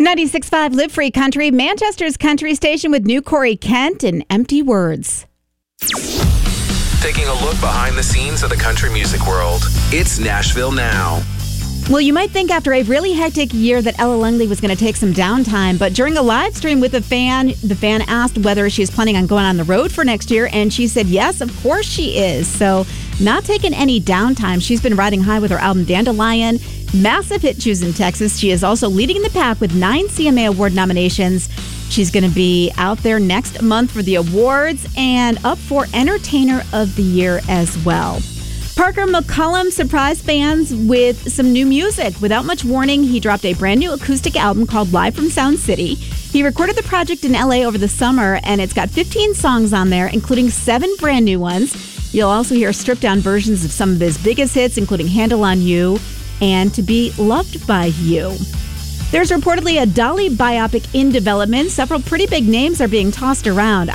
96.5 Live Free Country, Manchester's country station with new Corey Kent and Empty Words. Taking a look behind the scenes of the country music world. It's Nashville Now. Well, you might think after a really hectic year that Ella Langley was going to take some downtime, but during a live stream with the fan asked whether she's planning on going on the road for next year, and she said yes, of course she is. So not taking any downtime. She's been riding high with her album Dandelion, massive hit choosing Texas. She is also leading the pack with 9 CMA Award nominations. She's going to be out there next month for the awards and up for Entertainer of the Year as well. Parker McCollum surprised fans with some new music. Without much warning, he dropped a brand new acoustic album called Live from Sound City. He recorded the project in LA over the summer, and it's got 15 songs on there, including 7 brand new ones. You'll also hear stripped-down versions of some of his biggest hits, including Handle on You and To Be Loved by You. There's reportedly a Dolly biopic in development. Several pretty big names are being tossed around.